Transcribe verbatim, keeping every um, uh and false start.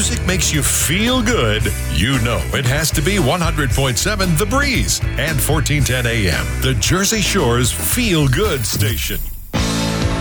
music makes you feel good, you know it has to be one hundred point seven The Breeze and fourteen ten A M, the Jersey Shore's feel good station.